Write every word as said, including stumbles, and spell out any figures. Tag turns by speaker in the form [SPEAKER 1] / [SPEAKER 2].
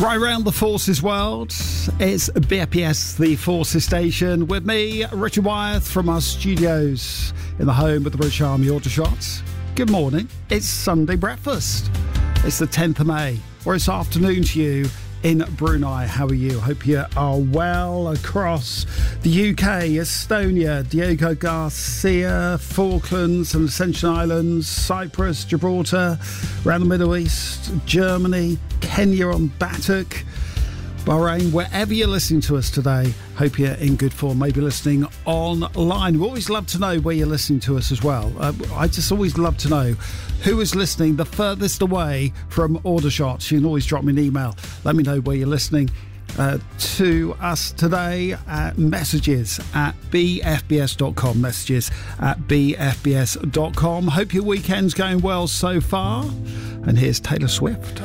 [SPEAKER 1] Right round the Forces world, it's B F B S, the Forces station, with me, Richard Wyeth, from our studios in the home of the British Army Aldershot. Good morning. It's Sunday breakfast. It's the tenth of May, or it's afternoon to you in Brunei. How are you? Hope you are well across the U K, Estonia, Diego Garcia, Falklands and Ascension Islands, Cyprus, Gibraltar, around the Middle East, Germany, Kenya on Batuk, Bahrain, wherever you're listening to us today. Hope you're in good form. Maybe listening online. We always love to know where you're listening to us as well. Uh, I just always love to know who is listening the furthest away from Aldershot. You can always drop me an email. Let me know where you're listening uh, to us today. At messages at b f b s dot com. Messages at b f b s dot com. Hope your weekend's going well so far. And here's Taylor Swift.